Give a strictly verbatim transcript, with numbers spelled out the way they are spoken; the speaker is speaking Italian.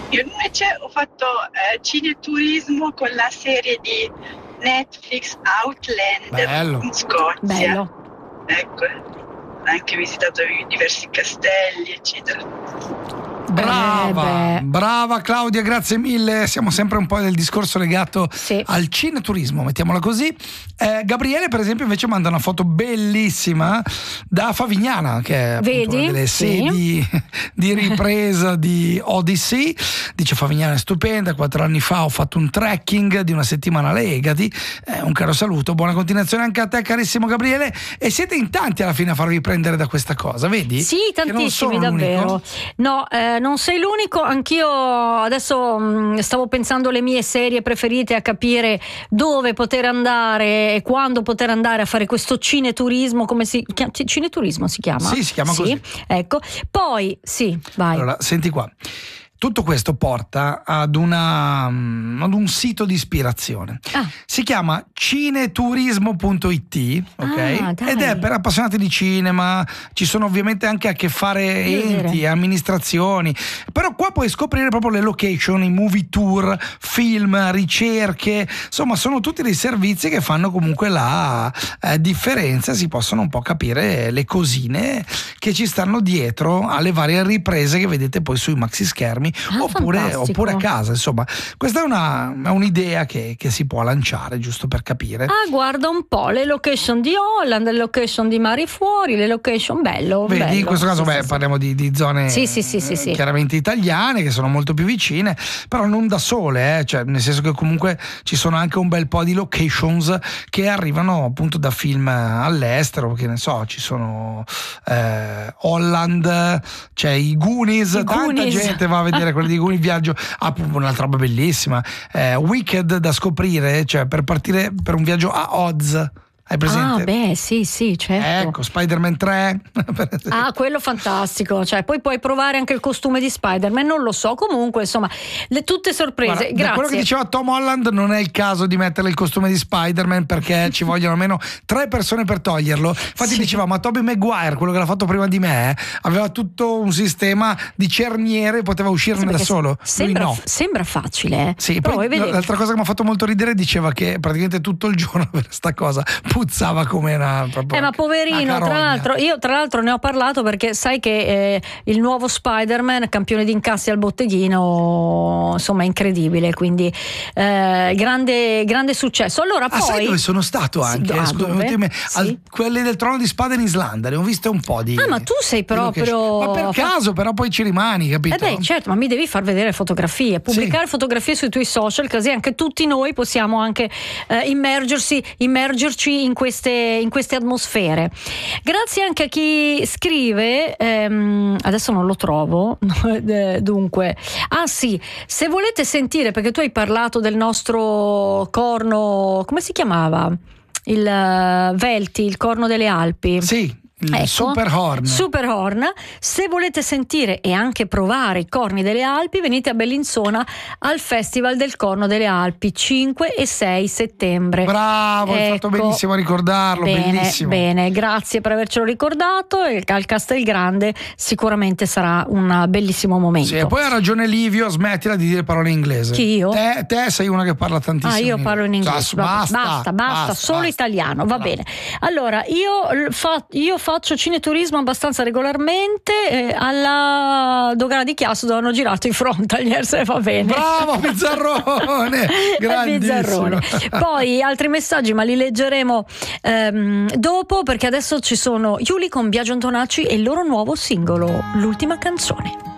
Io invece ho fatto eh, cineturismo con la serie di Netflix Outlander Bello. in Scozia. Bello. Ecco, ho anche visitato diversi castelli, eccetera. Brava, Eh, beh. brava Claudia, grazie mille. Siamo sempre un po' nel discorso legato Sì. al cineturismo, mettiamola così. Eh, Gabriele, per esempio, invece manda una foto bellissima da Favignana, che è appunto Vedi? una delle Sì. sedi di ripresa di Odyssey. Dice: Favignana è stupenda. Quattro anni fa ho fatto un trekking di una settimana alle Egadi. Eh, un caro saluto, buona continuazione anche a te, carissimo Gabriele. E siete in tanti alla fine a farvi prendere da questa cosa, vedi? Sì, Che non tantissimi sono davvero. l'unico. No, eh, non sei l'unico, anch'io adesso mh, stavo pensando alle mie serie preferite, a capire dove poter andare e quando poter andare a fare questo cineturismo, come si chiama? Cineturismo si chiama? Sì, si chiama così. Ecco, poi sì, vai. Allora, senti qua. Tutto questo porta ad, una, mm, ad un sito di ispirazione. Ah. Si chiama cineturismo punto it, ok? Ah, dai. Ed è per appassionati di cinema. Ci sono ovviamente anche a che fare enti, amministrazioni, però qua puoi scoprire proprio le location, i movie tour, film, ricerche. Insomma, sono tutti dei servizi che fanno comunque la eh, differenza. Si possono un po' capire le cosine che ci stanno dietro alle varie riprese che vedete poi sui maxi schermi. Ah, oppure, fantastico. oppure a casa, insomma, questa è, una, è un'idea che, che si può lanciare, giusto per capire. Ah, guarda un po', le location di Holland, le location di Mari Fuori, le location, bello. Vedi, bello. in questo caso Sì, beh, sì, parliamo di, di zone Sì, sì, sì, sì, eh, sì. chiaramente italiane, che sono molto più vicine, però non da sole, eh, cioè, nel senso che comunque ci sono anche un bel po' di locations che arrivano appunto da film all'estero, che ne so, ci sono eh, Holland, c'è i Goonies, I tanta Goonies. gente va a vedere quelli di Goonies, viaggio, ah, un'altra roba bellissima, eh, Wicked da scoprire, cioè per partire per un viaggio a Oz. Hai presente? Ah, beh, sì, sì, certo. Ecco, Spider-Man tre. per esempio. Ah, quello fantastico, cioè poi puoi provare anche il costume di Spider-Man, non lo so, comunque insomma, le, tutte sorprese. Guarda, da Grazie. quello che diceva Tom Holland non è il caso di mettere il costume di Spider-Man perché ci vogliono almeno tre persone per toglierlo. Infatti Sì. diceva, ma Tobey Maguire, quello che l'ha fatto prima di me, eh, aveva tutto un sistema di cerniere, poteva uscirne Sì, da perché solo. Sembra, Lui no. sembra facile, eh. Sì, però poi vuoi vedere. l'altra cosa che mi ha fatto molto ridere diceva che praticamente tutto il giorno per sta cosa puzzava come una proprio Eh, ma poverino, una tra carogna. l'altro, io tra l'altro ne ho parlato perché sai che eh, il nuovo Spider-Man, campione di incassi al botteghino, insomma è incredibile, quindi eh, grande, grande successo. Allora Ah, poi sai dove sono stato Sì, anche? ah, Scusa, dove? ultime- Sì. al- quelli del Trono di Spada in Islanda, ne ho viste un po' di. Ah, ma tu sei di location. proprio- Ma per caso, però poi ci rimani, capito? Eh beh, certo, ma mi devi far vedere fotografie, pubblicare Sì. fotografie sui tuoi social, così anche tutti noi possiamo anche eh, immergersi, immergerci in queste, in queste atmosfere. Grazie anche a chi scrive, ehm, adesso non lo trovo, eh, dunque, ah sì, se volete sentire, perché tu hai parlato del nostro corno, come si chiamava? Il eh, Velti, il corno delle Alpi. Sì, il Ecco, Super Horn. Super Horn. Se volete sentire e anche provare i corni delle Alpi, venite a Bellinzona al Festival del Corno delle Alpi cinque e sei settembre. Bravo, hai fatto Ecco. benissimo a ricordarlo, Bene, bellissimo. bene, grazie per avercelo ricordato. E al Castelgrande sicuramente sarà un bellissimo momento. Sì, e poi ha ragione Livio, smettila di dire parole in inglese. Chi, io? Te, te sei una che parla tantissimo. Ah, io parlo in inglese. Cioè, Va- basta, basta, basta, solo basta. italiano, va Bravo. bene. Allora, io, fa- io faccio cineturismo abbastanza regolarmente. Eh, alla Dogana di Chiasso dove hanno girato i Frontaliers, va bene. Bravo Pizzarrone, È grandissimo. Pizzarrone. Poi altri messaggi, ma li leggeremo ehm, dopo, perché adesso ci sono Iuli con Biagio Antonacci e il loro nuovo singolo, L'ultima canzone.